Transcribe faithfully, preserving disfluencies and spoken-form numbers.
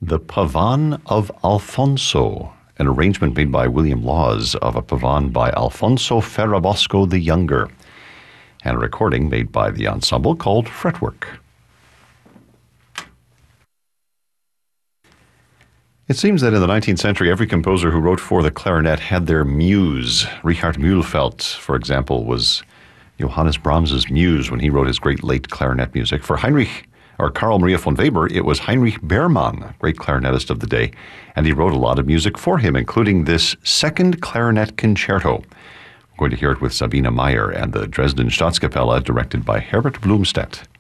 The Pavan of Alfonso, an arrangement made by William Laws of a pavan by Alfonso Ferrabosco the Younger, and a recording made by the ensemble called Fretwork. It seems that in the nineteenth century, every composer who wrote for the clarinet had their muse. Richard Mühlfeld, for example, was Johannes Brahms's muse when he wrote his great late clarinet music. For Heinrich, or Carl Maria von Weber, it was Heinrich Beermann, great clarinetist of the day, and he wrote a lot of music for him, including this second clarinet concerto. We're going to hear it with Sabine Meyer and the Dresden Staatskapelle, directed by Herbert Blumstedt.